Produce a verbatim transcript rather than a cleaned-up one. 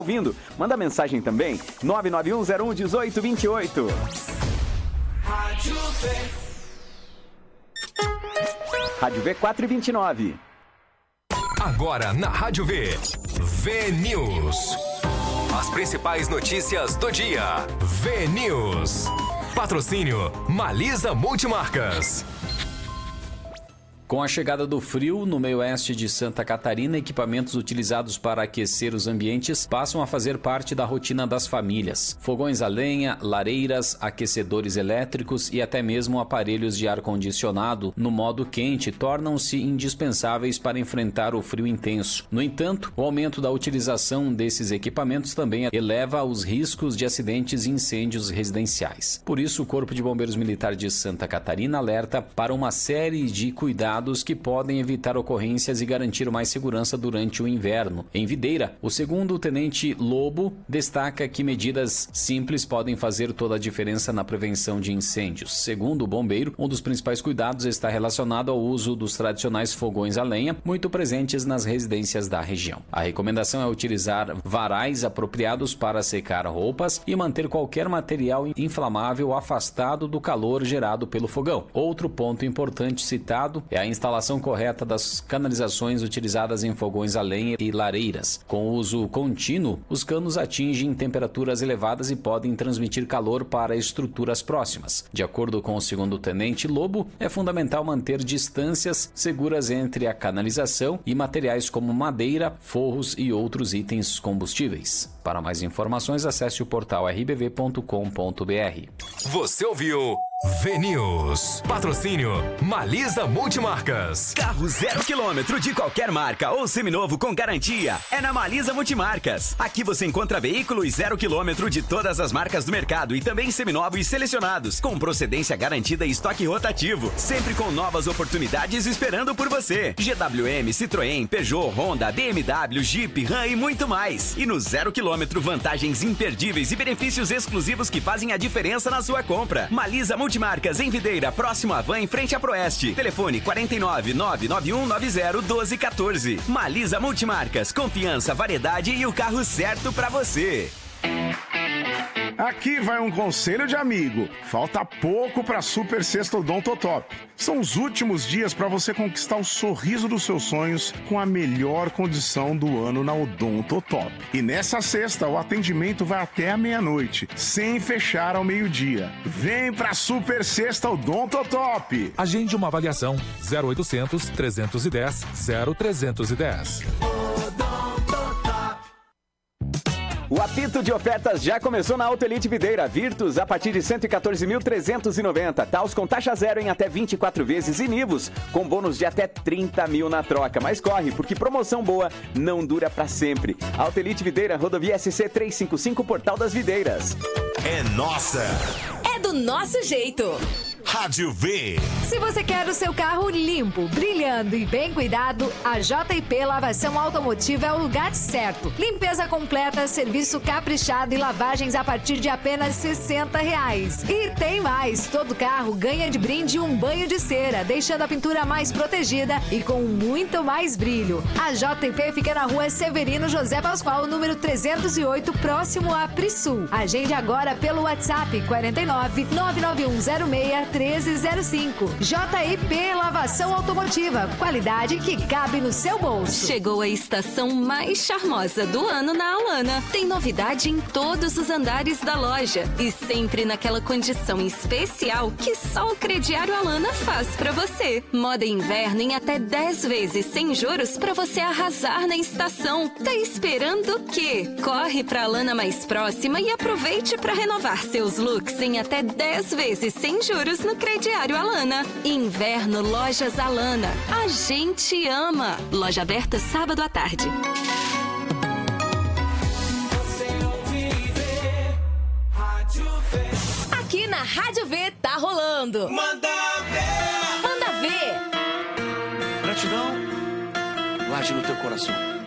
ouvindo, manda mensagem também, nove nove um zero um um oito dois oito. Rádio V. Rádio V quatrocentos e vinte e nove. Agora na Rádio V, V News. As principais notícias do dia. V News. Patrocínio Malisa Multimarcas. Com a chegada do frio no meio oeste de Santa Catarina, equipamentos utilizados para aquecer os ambientes passam a fazer parte da rotina das famílias. Fogões a lenha, lareiras, aquecedores elétricos e até mesmo aparelhos de ar-condicionado no modo quente tornam-se indispensáveis para enfrentar o frio intenso. No entanto, o aumento da utilização desses equipamentos também eleva os riscos de acidentes e incêndios residenciais. Por isso, o Corpo de Bombeiros Militar de Santa Catarina alerta para uma série de cuidados que podem evitar ocorrências e garantir mais segurança durante o inverno. Em Videira, o segundo tenente Lobo destaca que medidas simples podem fazer toda a diferença na prevenção de incêndios. Segundo o bombeiro, um dos principais cuidados está relacionado ao uso dos tradicionais fogões a lenha, muito presentes nas residências da região. A recomendação é utilizar varais apropriados para secar roupas e manter qualquer material inflamável afastado do calor gerado pelo fogão. Outro ponto importante citado é a instalação correta das canalizações utilizadas em fogões a lenha e lareiras. Com o uso contínuo, os canos atingem temperaturas elevadas e podem transmitir calor para estruturas próximas. De acordo com o segundo tenente Lobo, é fundamental manter distâncias seguras entre a canalização e materiais como madeira, forros e outros itens combustíveis. Para mais informações, acesse o portal r b v ponto com ponto b r. Você ouviu V News. Patrocínio Malisa Multimarcas. Carro zero quilômetro de qualquer marca ou seminovo com garantia é na Malisa Multimarcas. Aqui você encontra veículos zero quilômetro de todas as marcas do mercado e também seminovos selecionados, com procedência garantida e estoque rotativo, sempre com novas oportunidades esperando por você. G W M, Citroën, Peugeot, Honda, B M W, Jeep, Ram e muito mais. E no zero quilômetro, vantagens imperdíveis e benefícios exclusivos que fazem a diferença na sua compra. Malisa Multimarcas em Videira, próximo à Van, em frente à Proeste. Telefone quatro nove nove nove um nove zero um dois um quatro. Malisa Multimarcas, confiança, variedade e o carro certo pra você. Aqui vai um conselho de amigo. Falta pouco para Super Sexta Odontotop. São os últimos dias para você conquistar o sorriso dos seus sonhos com a melhor condição do ano na Odontotop. E nessa sexta, o atendimento vai até a meia-noite, sem fechar ao meio-dia. Vem pra Super Sexta Odontotop. Agende uma avaliação zero oitocentos, trezentos e dez, zero trezentos e dez. O apito de ofertas já começou na Auto Elite Videira. Virtus a partir de cento e quatorze mil trezentos e noventa. Taos com taxa zero em até vinte e quatro vezes e Nivus com bônus de até trinta mil na troca. Mas corre, porque promoção boa não dura pra sempre. Auto Elite Videira, rodovia S C trezentos e cinquenta e cinco, Portal das Videiras. É nossa. É do nosso jeito. Rádio V. Se você quer o seu carro limpo, brilhando e bem cuidado, a J e P Lavação Automotiva é o lugar certo. Limpeza completa, serviço caprichado e lavagens a partir de apenas sessenta reais. E tem mais, todo carro ganha de brinde um banho de cera, deixando a pintura mais protegida e com muito mais brilho. A J e P fica na rua Severino José Pascoal, número trezentos e oito, próximo a Prisul. Agende agora pelo WhatsApp quatro nove nove nove um zero seis treze zero cinco. J e P Lavação Automotiva. Qualidade que cabe no seu bolso. Chegou a estação mais charmosa do ano na Alana. Tem novidade em todos os andares da loja. E sempre naquela condição especial que só o crediário Alana faz pra você. Moda inverno em até dez vezes sem juros pra você arrasar na estação. Tá esperando o quê? Corre pra Alana mais próxima e aproveite pra renovar seus looks em até dez vezes sem juros no crediário Alana. Inverno Lojas Alana. A gente ama. Loja aberta sábado à tarde. Aqui na Rádio V tá rolando. Manda ver. Manda ver. Gratidão. Guarde no teu coração.